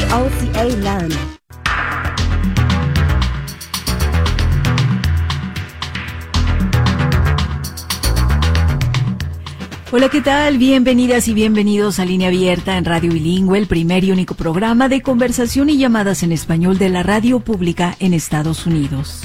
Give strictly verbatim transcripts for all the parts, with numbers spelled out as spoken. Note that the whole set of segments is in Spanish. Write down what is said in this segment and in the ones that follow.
O C A Learn. Hola, ¿qué tal? Bienvenidas y bienvenidos a Línea Abierta en Radio Bilingüe, el primer y único programa de conversación y llamadas en español de la radio pública en Estados Unidos.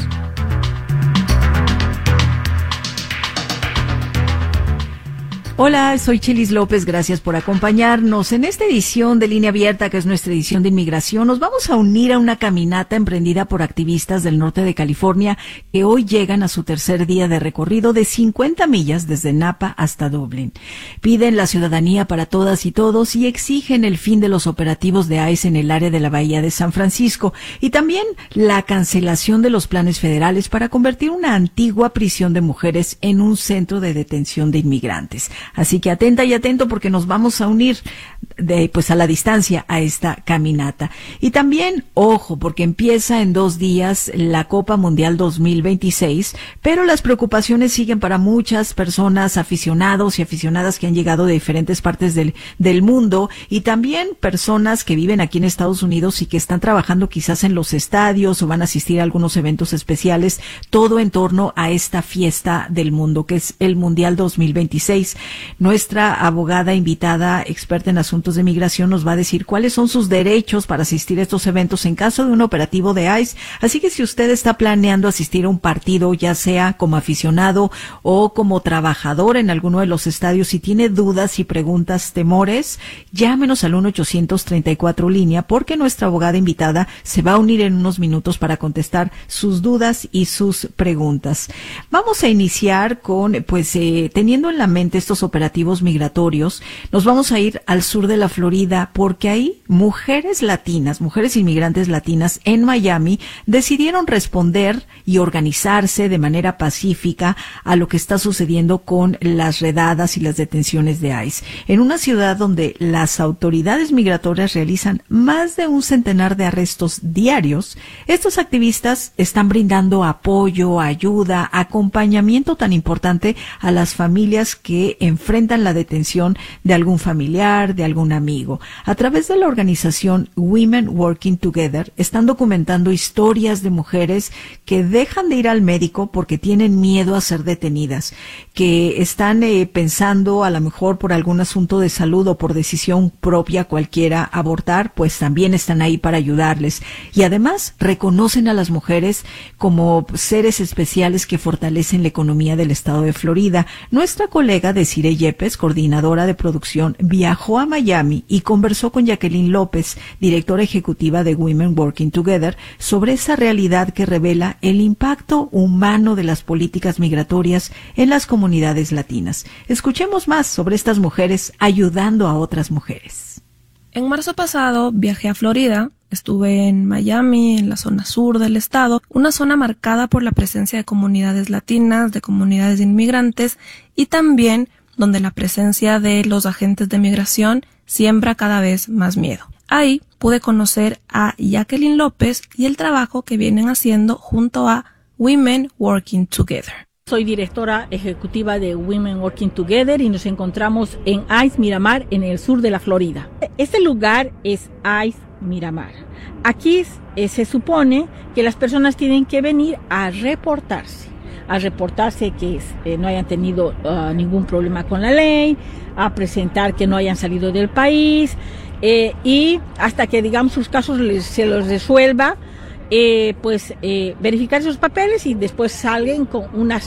Hola, soy Chelis López, gracias por acompañarnos. En esta edición de Línea Abierta, que es nuestra edición de inmigración, nos vamos a unir a una caminata emprendida por activistas del norte de California que hoy llegan a su tercer día de recorrido de cincuenta millas desde Napa hasta Dublín. Piden la ciudadanía para todas y todos y exigen el fin de los operativos de ICE en el área de la Bahía de San Francisco y también la cancelación de los planes federales para convertir una antigua prisión de mujeres en un centro de detención de inmigrantes. Así que atenta y atento porque nos vamos a unir de, pues a la distancia a esta caminata. Y también, ojo, porque empieza en dos días la Copa Mundial dos mil veintiséis, pero las preocupaciones siguen para muchas personas, aficionados y aficionadas que han llegado de diferentes partes del, del mundo y también personas que viven aquí en Estados Unidos y que están trabajando quizás en los estadios o van a asistir a algunos eventos especiales, todo en torno a esta fiesta del mundo que es el Mundial dos mil veintiséis. Nuestra abogada invitada, experta en asuntos de migración, nos va a decir cuáles son sus derechos para asistir a estos eventos en caso de un operativo de ICE. Así que si usted está planeando asistir a un partido, ya sea como aficionado o como trabajador en alguno de los estadios y tiene dudas y preguntas, temores, llámenos al uno ochocientos treinta y cuatro línea porque nuestra abogada invitada se va a unir en unos minutos para contestar sus dudas y sus preguntas. Vamos a iniciar con, pues, eh, teniendo en la mente estos operativos migratorios, nos vamos a ir al sur de la Florida porque ahí mujeres latinas, mujeres inmigrantes latinas en Miami decidieron responder y organizarse de manera pacífica a lo que está sucediendo con las redadas y las detenciones de ICE. En una ciudad donde las autoridades migratorias realizan más de un centenar de arrestos diarios, estos activistas están brindando apoyo, ayuda, acompañamiento tan importante a las familias que enfrentan la detención de algún familiar, de algún amigo. A través de la organización Women Working Together están documentando historias de mujeres que dejan de ir al médico porque tienen miedo a ser detenidas, que están eh, pensando a lo mejor por algún asunto de salud o por decisión propia cualquiera abortar, pues también están ahí para ayudarles. Y además reconocen a las mujeres como seres especiales que fortalecen la economía del estado de Florida. Nuestra colega Desiree Yepes, coordinadora de producción, viajó a Miami y conversó con Jacqueline López, directora ejecutiva de Women Working Together, sobre esa realidad que revela el impacto humano de las políticas migratorias en las comunidades latinas. Escuchemos más sobre estas mujeres ayudando a otras mujeres. En marzo pasado viajé a Florida. Estuve en Miami, en la zona sur del estado, una zona marcada por la presencia de comunidades latinas, de comunidades de inmigrantes y también donde la presencia de los agentes de migración siembra cada vez más miedo. Ahí pude conocer a Jacqueline López y el trabajo que vienen haciendo junto a Women Working Together. Soy directora ejecutiva de Women Working Together y nos encontramos en ICE Miramar, en el sur de la Florida. Este lugar es ICE Miramar. Aquí eh, se supone que las personas tienen que venir a reportarse, a reportarse que eh, no hayan tenido uh, ningún problema con la ley, a presentar que no hayan salido del país eh, y hasta que, digamos, sus casos les, se los resuelva, eh, pues eh, verificar esos papeles y después salgan con una